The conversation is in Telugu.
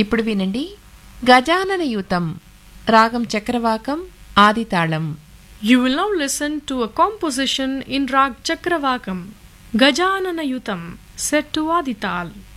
ఇప్పుడు వినండి గజాననయుతం రాగం Chakravakam ఆదితాళం. You will now listen to a composition in Rag Chakravakam, Gajanana Yutam, set to Adital.